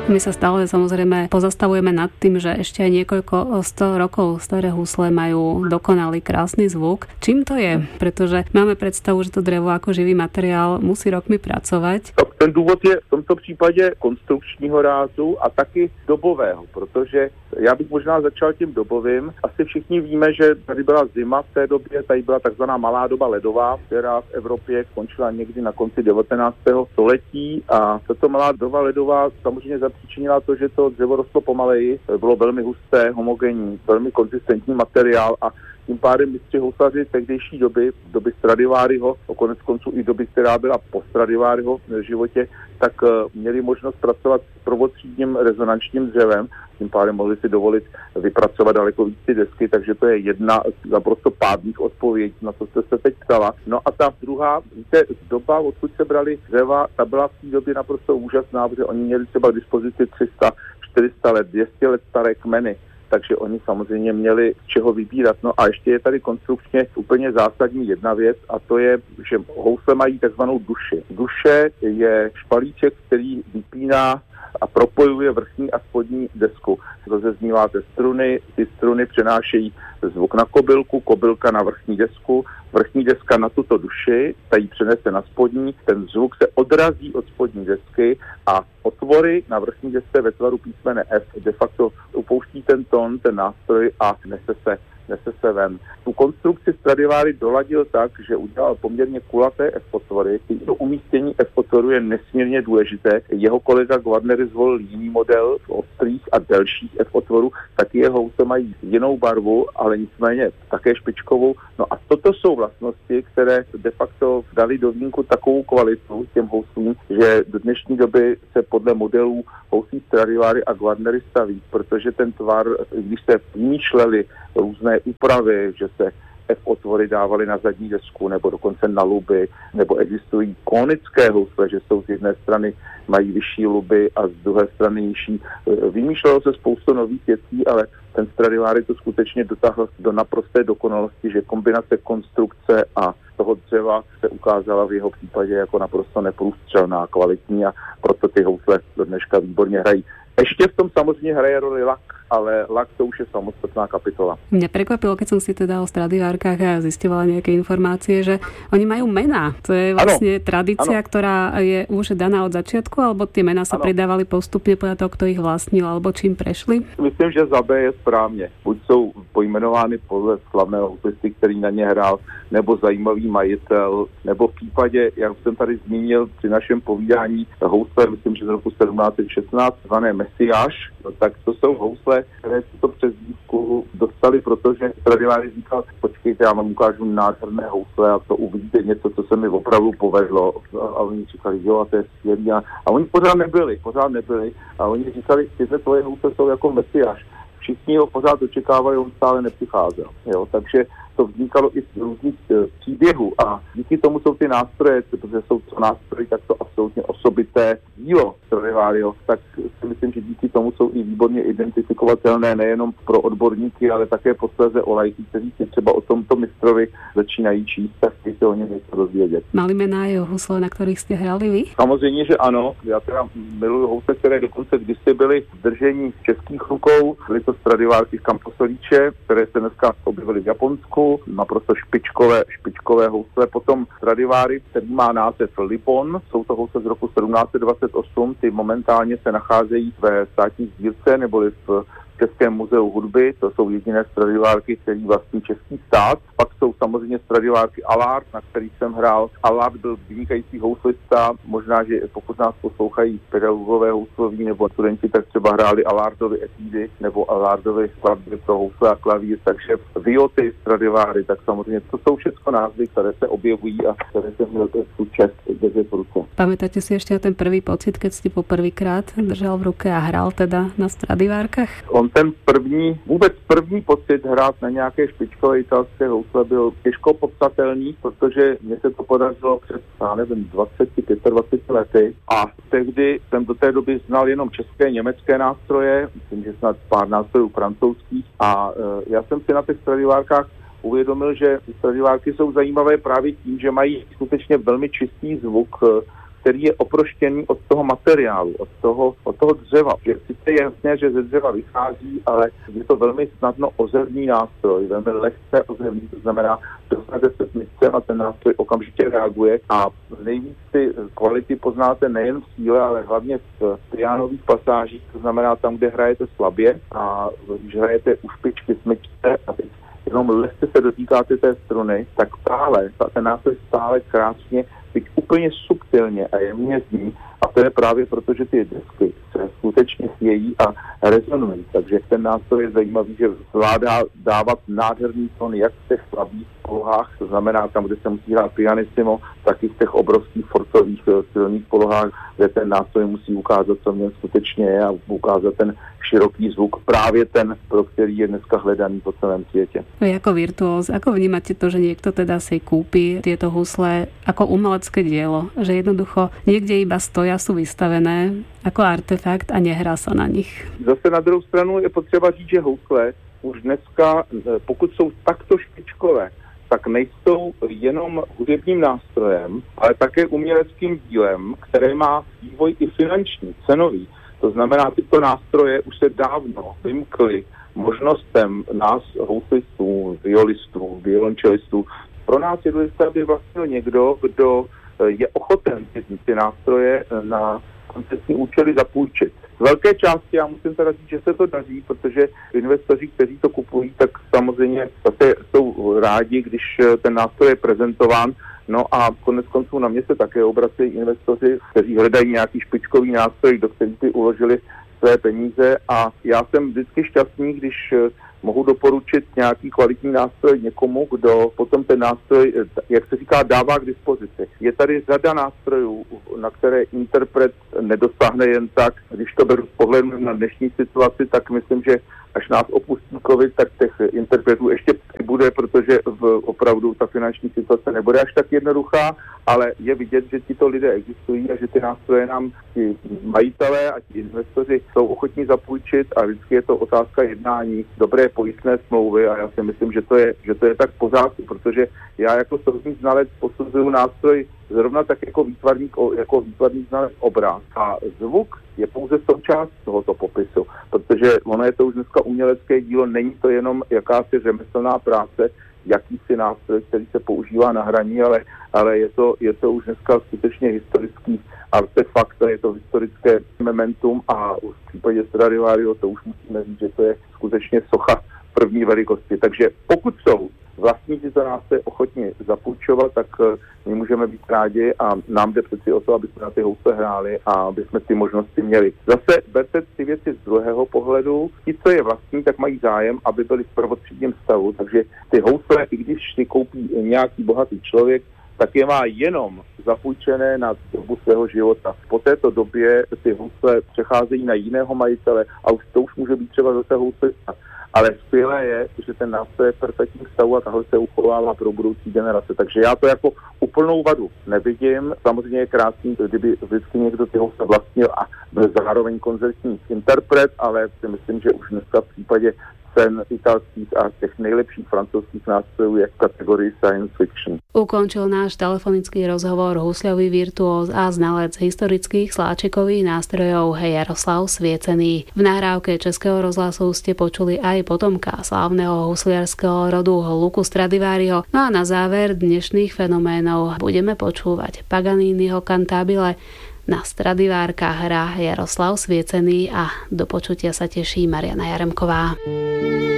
My sa stále samozrejme pozastavujeme nad tým, že ešte aj niekoľko 100 rokov staré husle majú dokonalý krásny zvuk. Čím to je? Pretože máme predstavu, že to drevo ako živý materiál musí rokmi pracovať. Tak ten důvod je v tomto případě konstrukčního rázu a taky dobového, protože já bych možná začal tím dobovým. Asi všichni víme, že tady byla zima v té době, tady byla takzvaná malá doba ledová, která v Evropě skončila někdy na konci 19. století a tato malá doba ledová samozřejmě zapříčinila to, že to dřevo rostlo pomaleji, bylo velmi husté, homogenní, velmi konzistentní materiál a tím pádem mistři houslaři tehdejší doby Stradiváriho, konec konců i doby, která byla po Stradiváriho životě, tak měli možnost pracovat s prvotřídním rezonančním dřevem, tím pádem mohli si dovolit vypracovat daleko víc ty desky, takže to je jedna z naprosto pádných odpovědí, na co jste se teď ptala. No a ta druhá, víte, doba, odkud se brali dřeva, ta byla v té době naprosto úžasná, protože oni měli třeba k dispozici 300, 400 let, 200 let staré kmeny. Takže oni samozřejmě měli z čeho vybírat. No a ještě je tady konstrukčně úplně zásadní jedna věc a to je, že housle mají takzvanou duši. Duše je špalíček, který vypíná a propojuje vrchní a spodní desku. Rozezníváte struny, ty struny přenášejí zvuk na kobylku, kobylka na vrchní desku, vrchní deska na tuto duši, ta ji přenese na spodní, ten zvuk se odrazí od spodní desky a otvory na vrchní desce ve tvaru písmene F de facto upouští ten tón, ten nástroj a nese se ven. Tu konstrukci Stradivari doladil tak, že udělal poměrně kulaté F-otvory. To umístění F-otvoru je nesmírně důležité. Jeho kolega Guarneri zvolil jiný model ostrých a delších F-otvorů, taky jeho housle mají jinou barvu, ale nicméně také špičkovou. No a toto jsou vlastnosti, které de facto dali do vínku takovou kvalitu těm houslím, že do dnešní doby se podle modelů houslí Stradivari a Guarneri staví, protože ten tvar, když se vymýšleli různé úpravy, že se F-otvory dávaly na zadní desku nebo dokonce na luby, nebo existují konické housle, že jsou z jedné strany mají vyšší luby a z druhé strany nižší. Vymýšlelo se spoustu nových věcí, ale ten Stradivari to skutečně dotáhl do naprosté dokonalosti, že kombinace konstrukce a toho dřeva se ukázala v jeho případě jako naprosto neprůstřelná, kvalitní a proto ty housle do dneška výborně hrají. Ještě v tom samozřejmě hraje roli lak, ale lak to už je samostatná kapitola. Mňa prekvapilo, keď som si teda o Stradivárkach a zisťovala nejaké informácie, že oni majú mená. To je vlastne tradícia, ktorá je už daná od začiatku, alebo tie mená sa pridávali postupne podľa toho, kto ich vlastnil, alebo čím prešli? Myslím, že za B je správně. Buď jsou pojmenovány podle slavného houslisty, který na ně hrál, nebo zajímavý majitel, nebo v případě, jak jsem tady zmínil při našem povídání, housle, myslím, že z roku 1716, zvané Mesiáš, no, tak to jsou housle, které si to přezdívku dostali, protože Stradivari říkal, počkejte, já vám ukážu nádherné housle a to uvidíte něco, co se mi opravdu povedlo. A oni říkali, jo, a to je skvělý. A oni pořád nebyli. A oni říkali, tyhle tvoje housle jsou jako Mesiáš. Všichni ho pořád očekávali, on stále nepřicházel. Jo? Takže to vznikalo i z různých příběhů a díky tomu jsou ty nástroje, protože jsou to nástroje takto absolutně osobité dílo Stradivariho, tak si myslím, že díky tomu jsou i výborně identifikovatelné nejenom pro odborníky, ale také posléze o lajky, kteří si třeba o tomto mistrovi začínají číst, tak si o něm něco dozvědět. Mali mená jeho housle, na kterých jste hrali vy? Samozřejmě, že ano. Já teda miluji housle, které dokonce kdysi byly v držení českých rukou. Byly to Stradivárky z Camposolíče, které se dneska objevily v Japonsku, naprosto špičkové housle. Potom Stradivari, který má název Libon, jsou to housle z roku 1728, ty momentálně se nacházejí ve státní sbírce neboli v Českém muzeu hudby, to jsou jediné Stradivárky, který vlastní český stát. Pak jsou samozřejmě Stradivárky Allard, na kterých jsem hrál. Allard byl vynikající houslista, možná, že pokud nás poslouchají pedagogové housloví nebo studenti, tak třeba hráli Allardovy etídy nebo Allardovy skladby pro housle a klavír, takže Vioty, Stradivary, tak samozřejmě to jsou všechno názvy, které se objevují a které jsem měl tu čest držet v ruce. Pamätáte si ešte ten prvý pocit, keď ste po prvýkrát držal v ruke a hral teda na Stradivárkach? Ten první pocit hrát na nějaké špičkové italské housle byl těžko popsatelný, protože mně se to podařilo před, 25 lety a tehdy jsem do té doby znal jenom české, německé nástroje, myslím, že snad pár nástrojů francouzských a já jsem si na těch Stradivárkách uvědomil, že Stradivárky jsou zajímavé právě tím, že mají skutečně velmi čistý zvuk, který je oproštěný od toho materiálu, od toho dřeva. Sice je jasné, že ze dřeva vychází, ale je to velmi snadno ozevný nástroj, velmi lehce ozevný, to znamená, dostanete se s místem a ten nástroj okamžitě reaguje a nejvíc ty kvality poznáte nejen v síle, ale hlavně v pianových pasážích, to znamená tam, kde hrajete slabě a když hrajete u špičky, smyčte a teď jenom lehce se dotýkáte té struny, tak ten nástroj stále krásně, teď úplně subtilně a jemně zní. A to je právě proto, že ty desky se skutečně chvějí a rezonují. Takže ten nástroj je zajímavý, že zvládá dávat nádherný tón jak v těch slabých polohách, to znamená tam, kde se musí hrát pianissimo, tak i v těch obrovských forcových silných polohách, kde ten nástroj musí ukázat, co v něm skutečně je a ukázat ten široký zvuk, právě ten, pro který je dneska hledaný po celém světě. Vy ako virtuóz, ako vnímate to, že niekto teda si kúpi tieto husle ako umelecké dielo, že jednoducho niekde iba stoja, sú vystavené ako artefakt a nehrá sa na nich? Zase na druhou stranu je potřeba říct, že housle už dneska, pokud jsou takto špičkové, tak nejsou jenom hudebním nástrojem, ale také uměleckým dílem, které má vývoj i finanční, cenový. To znamená, tyto nástroje už se dávno vymkly možnostem nás, houslistů, violistů, violončelistů. Pro nás je důležité, aby vlastnil někdo, kdo je ochoten ty nástroje na koncertní účely zapůjčit. Z velké části já musím teda říct, že se to daří, protože investoři, kteří to kupují, tak samozřejmě zase jsou rádi, když ten nástroj je prezentován. No a konec konců na mě se také obracejí investoři, kteří hledají nějaký špičkový nástroj, do kterých by uložili své peníze a já jsem vždycky šťastný, když mohu doporučit nějaký kvalitní nástroj někomu, kdo potom ten nástroj, jak se říká, dává k dispozici. Je tady řada nástrojů, na které interpret nedosáhne jen tak. Když to beru s pohledem na dnešní situaci, tak myslím, že až nás opustí covid, tak těch interpretů ještě bude, protože opravdu ta finanční situace nebude až tak jednoduchá, ale je vidět, že tito lidé existují a že ty nástroje nám ti majitelé a ti investoři jsou ochotní zapůjčit a vždycky je to otázka jednání, dobré pojistné smlouvy a já si myslím, že to je tak v pořádku, protože já jako soudní znalec posuzuju nástroj zrovna tak jako výtvarník znalec obraz a zvuk je pouze součást tohoto popisu, protože ono je to už dneska umělecké dílo, není to jenom jakási řemeslná práce, jakýsi nástroj, který se používá na hraní, ale je to už dneska skutečně historický artefakt, je to historické momentum a v případě Stradivario to už musíme říct, že to je skutečně socha první velikosti. Takže pokud jsou vlastníci za nás se ochotně zapůjčovat, tak my můžeme být rádi a nám jde přeci o to, aby jsme na ty housle hráli a aby jsme ty možnosti měli. Zase berte ty věci z druhého pohledu. Ti, co je vlastní, tak mají zájem, aby byli v prvotřídním stavu. Takže ty housle, i když si koupí nějaký bohatý člověk, tak je má jenom zapůjčené na dobu svého života. Po této době ty housle přecházejí na jiného majitele a to už může být třeba zase houslista. Ale skvělé je, že ten nástroj je v perfektním stavu a tahle se uchovává pro budoucí generace. Takže já to jako úplnou vadu nevidím. Samozřejmě je krásný, kdyby vždycky někdo ty housle vlastnil a byl zároveň koncertní interpret, ale si myslím, že už dneska v případě cen italských a těch nejlepších francouzských nástrojů je v kategorii science fiction. Ukončil náš telefonický rozhovor husľový virtuóz a znalec historických sláčikových nástrojov Jaroslav Sviecený. V nahrávke Českého rozhlasu ste počuli aj potomka slávneho husliarskeho rodu Luca Stradivario. No a na záver dnešných fenoménov budeme počúvať Paganiniho Cantabile. Na Stradivárkach hrá Jaroslav Sviecený a do počutia sa teší Mariana Jaremková.